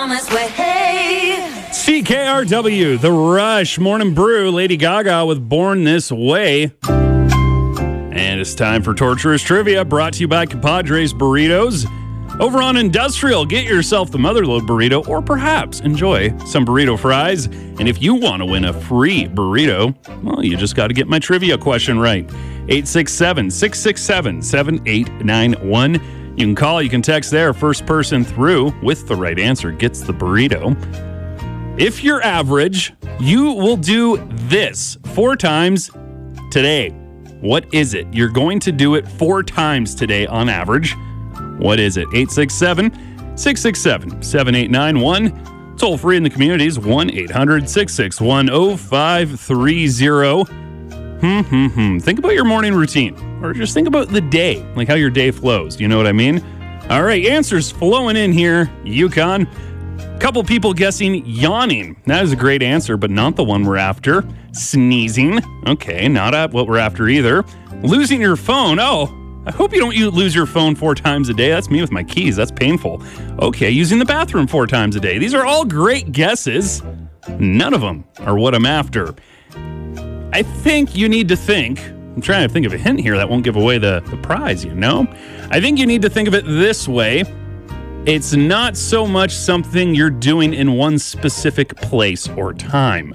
CKRW, The Rush, Morning Brew, Lady Gaga with Born This Way. And it's time for Torturous Trivia, brought to you by Compadres Burritos. Over on Industrial, get yourself the Motherload burrito, or perhaps enjoy some burrito fries. And if you want to win a free burrito, well, you just got to get my trivia question right. 867-667-7891. You can call, you can text there. First person through with the right answer gets the burrito. If you're average, you will do this 4 times today. What is it? You're going to do it 4 times today on average. What is it? 867-667-7891. Toll free in the communities, 1-800-661-0530. Think about your morning routine, or just think about the day, like how your day flows. You know what I mean? All right, answers flowing in here. Yukon. Couple people guessing yawning. That is a great answer, but not the one we're after. Sneezing. Okay, not what we're after either. Losing your phone. Oh, I hope you don't lose your phone 4 times a day. That's me with my keys. That's painful. Okay, using the bathroom 4 times a day. These are all great guesses. None of them are what I'm after. I think you need to think. I'm trying to think of a hint here that won't give away the prize, you know? I think you need to think of it this way. It's not so much something you're doing in one specific place or time.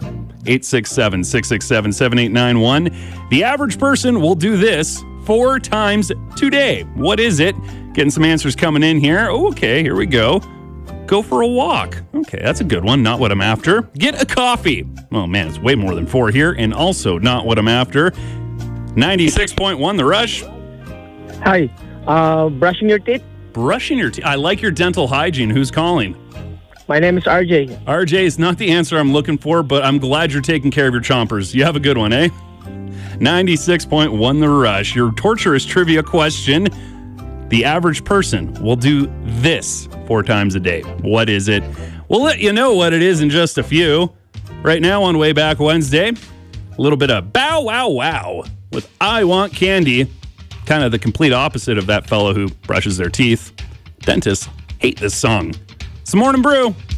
867-667-7891. The average person will do this 4 times today. What is it? Getting some answers coming in here. Okay, here we go. Go for a walk. Okay, that's a good one. Not what I'm after. Get a coffee. Oh man, it's way more than 4 here, and also not what I'm after. 96.1 The Rush. Hi. Brushing your teeth? Brushing your teeth. I like your dental hygiene. Who's calling? My name is RJ. RJ is not the answer I'm looking for, but I'm glad you're taking care of your chompers. You have a good one, eh? 96.1 The Rush. Your torturous trivia question. The average person will do this 4 times a day. What is it? We'll let you know what it is in just a few. Right now on Way Back Wednesday, a little bit of Bow Wow Wow with I Want Candy. Kind of the complete opposite of that fellow who brushes their teeth. Dentists hate this song. It's the Morning Brew.